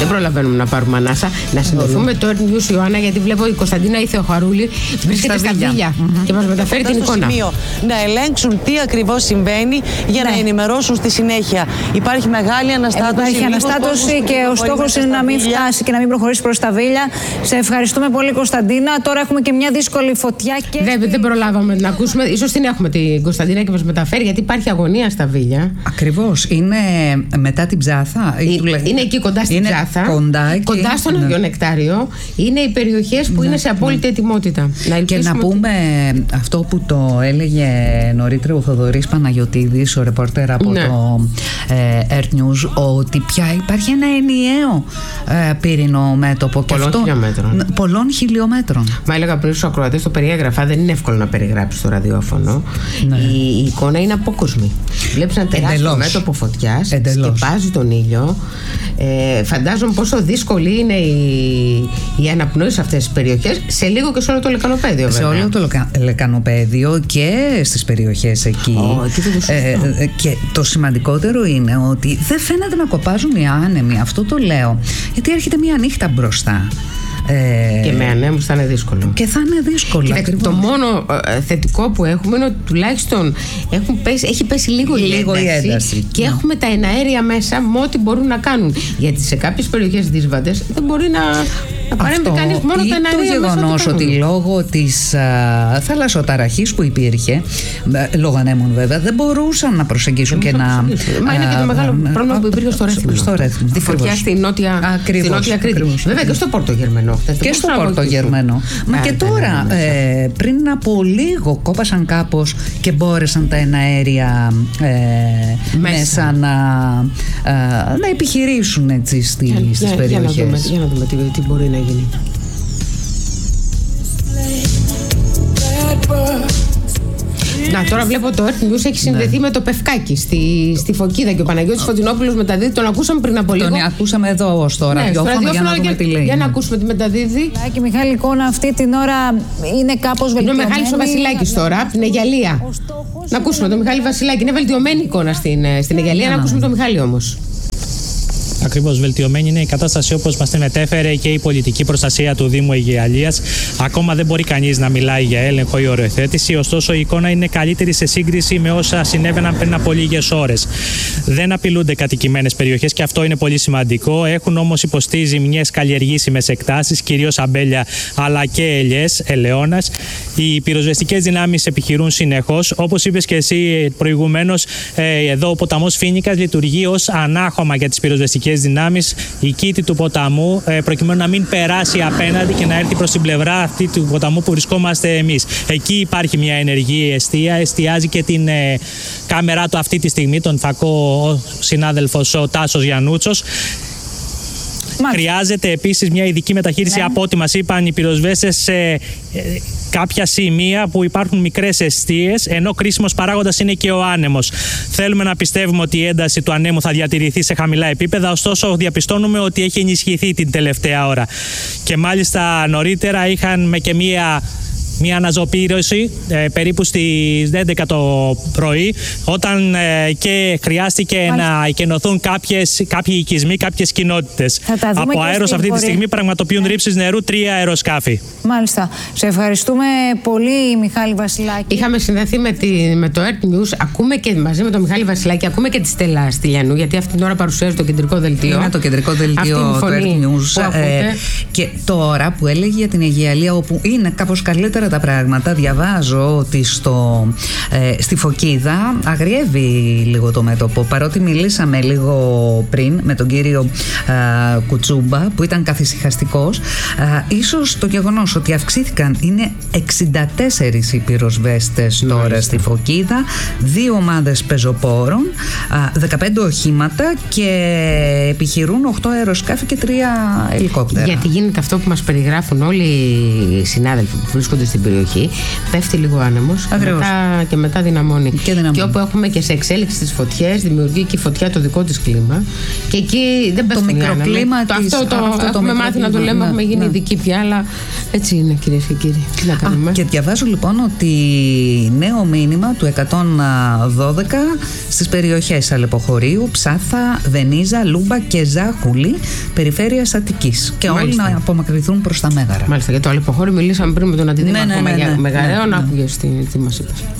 Δεν προλαβαίνουμε να πάρουμε ανάσα. Να συνδεθούμε το Earth News, Ιωάννα, γιατί βλέπω η Κωνσταντίνα ή Θεοχαρούλη βρίσκεται στα Βίλια και μας μεταφέρει την εικόνα. Να ελέγξουν τι ακριβώς συμβαίνει για να ενημερώσουν στη συνέχεια. Υπάρχει μεγάλη αναστάτωση. Υπάρχει αναστάτωση και ο στόχος είναι να μην φτάσει και να μην προχωρήσει προς τα Βίλια. Σε ευχαριστούμε πολύ, Κωνσταντίνα. Τώρα έχουμε και μια δύσκολη φωτιά. Δεν προλάβαμε να ακούσουμε. Ίσως την έχουμε την Κωνσταντίνα και μας μεταφέρει, γιατί υπάρχει αγωνία στα Βίλια. Ακριβώς. Είναι μετά την Ψάθα. Είναι εκεί κοντά στην Ψάθα. Κοντά στον Αγιο Νεκτάριο. Είναι οι περιοχές που είναι σε απόλυτη ετοιμότητα. Και να πούμε αυτό που το έλεγε νωρίτερα ο Θοδωρής Παναγιωτίδης, ο ρεπόρτερ από το Earth News, ότι πια υπάρχει ένα ενιαίο πύρινο μέτωπο. Πολλών χιλιόμετρων. Μα έλεγα πριν στους ακροατές, το περιέγραφα, δεν είναι εύκολο να περιγράψει στο ραδιόφωνο. Η εικόνα είναι απόκοσμη. Βλέπεις ένα τεράστιο μέτωπο φωτιάς, σκεπάζει τον ήλιο. Φαντάζομαι πόσο δύσκολη είναι η αναπνοή σε αυτές τις περιοχές, σε λίγο και σε όλο το λεκανοπέδιο. Σε όλο το λεκανοπέδιο και στις περιοχές εκεί. Και το σημαντικότερο είναι ότι δεν φαίνεται να κοπάζουν οι άνεμοι. Αυτό το λέω γιατί έρχεται μια νύχτα μπροστά. Και με ανέμους θα είναι δύσκολο. Και θα είναι δύσκολο. Κοίταξε, το μόνο θετικό που έχουμε είναι ότι τουλάχιστον έχει πέσει λίγο η ένταση και έχουμε τα εναέρια μέσα με ό,τι μπορούν να κάνουν. Γιατί σε κάποιες περιοχές δύσβατες δεν μπορεί να παρέμβει κανείς, μόνο τα εναέρια μέσα. Το γεγονός ότι λόγω της θαλασσοταραχής που υπήρχε, λόγω ανέμων βέβαια, δεν μπορούσαν να προσεγγίσουν και να. Μα είναι και το μεγάλο πρόβλημα που υπήρχε στο Ρέθυμνο. Τη φωτιά στη νότια Κρήτη. Βέβαια και στο Πόρτο Γερμανό. Και στο Πόρτο Γερμανό. Μα και τώρα, πριν από λίγο, κόπασαν κάπως και μπόρεσαν τα εναέρια μέσα να επιχειρήσουν έτσι στις περιοχές. Για να δούμε τι μπορεί να γίνει. Να, τώρα βλέπω το Earth News έχει συνδεθεί με το Πευκάκι στη Φωκίδα και ο Παναγιώτης Φωτεινόπουλος μεταδίδει. Τον ακούσαμε πριν από λίγο. Τον ακούσαμε εδώ στο ραδιόφωνο για να δούμε τι λέει. Για να ακούσουμε τι μεταδίδει. Και Μιχάλη, η εικόνα αυτή την ώρα είναι κάπως βελτιωμένη. Είναι ο Μιχάλης ο Βασιλάκης τώρα, από την Αιγιαλία. Να ακούσουμε τον Μιχάλη Βασιλάκη. Είναι βελτιωμένη η εικόνα στην Αιγιαλία. Να ακούσουμε τον Μιχάλη όμως. Ακριβώς, βελτιωμένη είναι η κατάσταση όπως μας την μετέφερε και η πολιτική προστασία του Δήμου Αιγιαλίας. Ακόμα δεν μπορεί κανείς να μιλάει για έλεγχο ή οριοθέτηση, ωστόσο η εικόνα είναι καλύτερη σε σύγκριση με όσα συνέβαιναν πριν από λίγες ώρες. Δεν απειλούνται κατοικημένες περιοχές και αυτό είναι πολύ σημαντικό. Έχουν όμως υποστεί ζημιές καλλιεργήσιμες εκτάσεις, κυρίως αμπέλια αλλά και ελιές, ελαιώνας. Οι πυροσβεστικές δυνάμεις επιχειρούν συνεχώς. Όπως είπες και εσύ προηγουμένως, εδώ ο ποταμός Φοίνικας λειτουργεί ως ανάχωμα για τις πυροσβεστικές δυνάμεις, η κήτη του ποταμού, προκειμένου να μην περάσει απέναντι και να έρθει προς την πλευρά αυτή του ποταμού που βρισκόμαστε εμείς. Εκεί υπάρχει μια ενεργή εστία, εστιάζει και την κάμερά του αυτή τη στιγμή, τον φακό συνάδελφος ο Τάσος Γιαννούτσος. Χρειάζεται επίσης μια ειδική μεταχείριση από ό,τι μας είπαν οι πυροσβέστες σε κάποια σημεία που υπάρχουν μικρές εστίες, ενώ κρίσιμος παράγοντας είναι και ο άνεμος. Θέλουμε να πιστεύουμε ότι η ένταση του ανέμου θα διατηρηθεί σε χαμηλά επίπεδα, ωστόσο διαπιστώνουμε ότι έχει ενισχυθεί την τελευταία ώρα. Και μάλιστα νωρίτερα είχαμε και μια αναζωπήρωση περίπου στις 11 το πρωί, όταν και χρειάστηκε να εκενωθούν κάποιοι οικισμοί, κάποιες κοινότητες. Από αέρος αυτή τη στιγμή πραγματοποιούν ρήψεις νερού 3 αεροσκάφη. Μάλιστα. Σε ευχαριστούμε πολύ, Μιχάλη Βασιλάκη. Είχαμε συνδεθεί με το Earth News. Ακούμε και μαζί με τον Μιχάλη Βασιλάκη, ακούμε και τη Στέλλα Στυλιανού, γιατί αυτή την ώρα παρουσιάζει το κεντρικό δελτίο. Είναι το κεντρικό δελτίο του Earth News. Και τώρα που έλεγε για την Αιγιαλία, όπου είναι κάπως καλύτερα τα πράγματα, διαβάζω ότι στη Φωκίδα αγριεύει λίγο το μέτωπο, παρότι μιλήσαμε λίγο πριν με τον κύριο Κουτσούμπα που ήταν καθησυχαστικός. Ίσως το γεγονός ότι αυξήθηκαν, είναι 64 οι πυροσβέστες τώρα στη Φωκίδα, 2 ομάδες πεζοπόρων, 15 οχήματα και επιχειρούν 8 αεροσκάφη και 3 ελικόπτερα. Γιατί γίνεται αυτό που μας περιγράφουν όλοι οι συνάδελφοι που βρίσκονται στην περιοχή, πέφτει λίγο άνεμος και μετά δυναμώνει. Και όπου έχουμε και σε εξέλιξη τις φωτιές, δημιουργεί και η φωτιά το δικό της κλίμα. Και εκεί δεν πέφτει το μικροκλίμα. Αυτό έχουμε μάθει να το λέμε, έχουμε γίνει ειδικοί πια, αλλά έτσι είναι, κυρίες και κύριοι. Τι να κάνουμε. Και διαβάζω λοιπόν ότι νέο μήνυμα του 112 στις περιοχές Αλεποχωρίου, Ψάθα, Βενίζα, Λούμπα και Ζάχουλη, περιφέρειας Αττικής. Και όλοι να απομακρυνθούν προς τα Μέγαρα. Μάλιστα, για το Αλεποχώριο μιλήσαμε πριν με τον αντιδήμαρχο Μεγαρέων, άκουγες τι μας είπες.